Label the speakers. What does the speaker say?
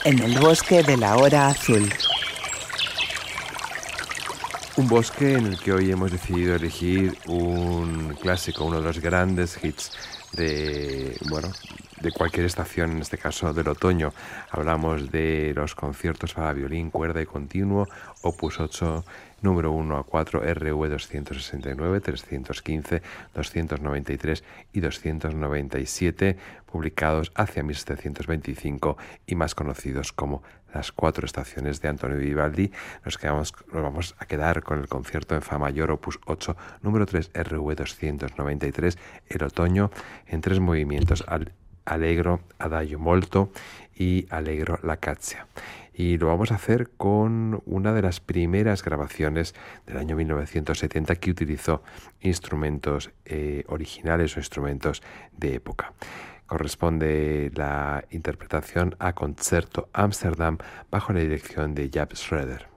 Speaker 1: En el bosque de la hora azul.
Speaker 2: Un bosque en el que hoy hemos decidido elegir un clásico, uno de los grandes hits de cualquier estación, en este caso del otoño. Hablamos de los conciertos para violín, cuerda y continuo, opus 8, número 1 a 4, RV 269, 315, 293 y 297, publicados hacia 1725 y más conocidos como las 4 estaciones de Antonio Vivaldi. Nos vamos a quedar con el concierto en Fa mayor, opus 8, número 3, RV 293, el otoño, en 3 movimientos: Allegro, Adagio molto y Allegro la caccia. Y lo vamos a hacer con una de las primeras grabaciones del año 1970 que utilizó instrumentos originales o instrumentos de época. Corresponde la interpretación a Concerto Amsterdam bajo la dirección de Jaap Schroeder.